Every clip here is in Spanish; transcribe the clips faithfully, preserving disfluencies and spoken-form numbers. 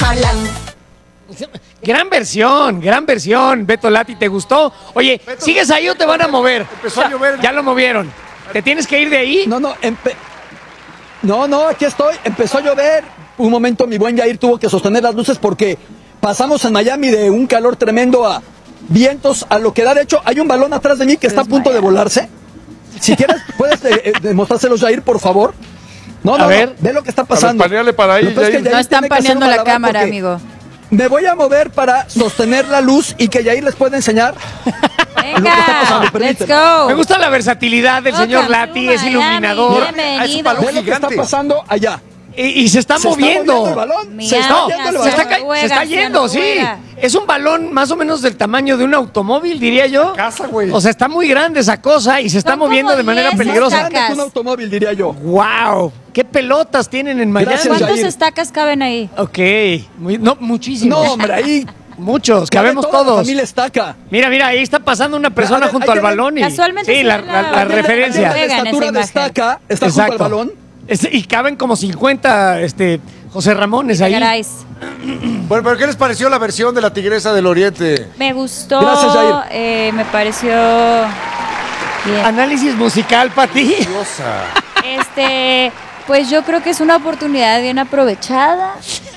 Haaland. Gran versión, gran versión. Beto Lati, ¿te gustó? Oye, Beto, ¿sigues ahí o te van a mover? Empezó a llover. Ya lo movieron. ¿Te tienes que ir de ahí? No, no, empe- no, no, aquí estoy. Empezó a llover. Un momento mi buen Jair tuvo que sostener las luces porque pasamos en Miami de un calor tremendo a vientos a lo que da. De hecho, hay un balón atrás de mí que está a punto de volarse. Si quieres, puedes eh, eh, demostrárselos, Jair, por favor. No, no, A ver. no, ve lo que está A ver, pasando. paneale para ahí, Lo que pasa es que Jair. Jair No están tiene que hacer un paneando la malabar cámara, porque amigo. Me voy a mover para sostener la luz y que Jair les pueda enseñar lo que está pasando. Venga, let's Permíteme. go. Me gusta la versatilidad del Welcome señor to Lati, es Miami. iluminador. Bienvenido. Ah, es un balón Ve lo que está gigante. pasando allá. Y, y se está Se está moviendo. moviendo el balón. Mi Se está alma, moviendo el Se balón. está, ca- se Noruega, está hacia yendo, sí. Noruega. Es un balón más o menos del tamaño de un automóvil, diría yo. Casa, güey. O sea, está muy grande esa cosa y se está Son moviendo como de manera diez peligrosa. estacas. Grande que un automóvil, diría yo. ¡Wow! ¿Qué pelotas tienen en Miami? Gracias, ¿Cuántas Jair. estacas caben ahí? Ok. Muy- no, muchísimos. No, hombre, ahí Muchos, cabe cabemos toda la todos. familia estaca. Mira, mira, ahí está pasando una persona A ver, junto hay al que ver- balón. Y, Casualmente sí, se la, ve la- la- la la- referencia. La Juega en esa estatura de imagen. estaca está junto al balón. Es- y caben como cincuenta este, José Ramones ahí. Caráis. Bueno, pero ¿qué les pareció la versión de la Tigresa del Oriente? Me gustó. Gracias, Jair. eh, me pareció bien. Análisis musical para ti. Diosa. Este, pues yo creo que es una oportunidad bien aprovechada.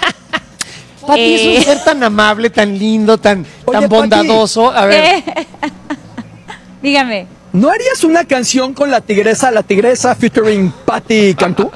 Pati Eh. es un ser tan amable, tan lindo, tan, Oye, tan Pati. bondadoso. A ver, Eh, Dígame. ¿No harías una canción con la tigresa, la tigresa featuring Patti Cantú?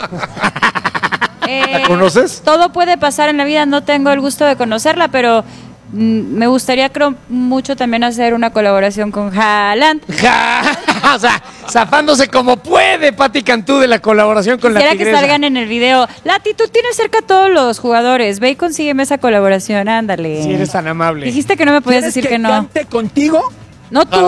eh, ¿La conoces? Todo puede pasar en la vida, no tengo el gusto de conocerla, pero mm, me gustaría creo, mucho también hacer una colaboración con Haaland. ja, o sea, zafándose como puede Pati Cantú de la colaboración con la Quisiera que tigresa. salgan en el video. Lati, tú tienes cerca a todos los jugadores. Ve y consígueme esa colaboración, ándale. Si eres tan amable. Dijiste que no me podías ¿Quieres decir que, no. cante contigo? No tú.